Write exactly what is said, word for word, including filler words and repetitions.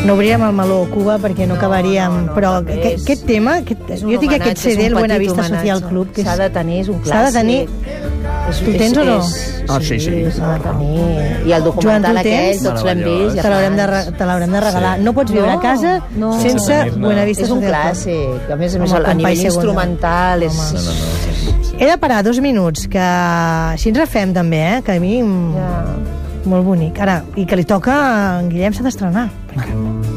No obrirem el meló Cuba perquè no, no acabaríem, no, no, però no, aquest, és, aquest tema, aquest, jo tinc aquest C D, el Buena Vista Social Club, que s'ha de tenir, és un clàssic. S'ha de tenir. És, tu tens o no? És, ah, sí, sí. S'ha de tenir. I el documental aquell, tots l'hem vist. Te l'haurem de, te l'haurem de regalar. Sí. No pots viure no, a casa no, sense Buena Vista Social Club. És un clàssic. A més a més, a nivell instrumental és... No, no, no. He de parar dos minuts, que així ens refem també, eh? Que a mi... Ja. Molt bonic. Ara, i que li toca a en Guillem s'ha d'estrenar.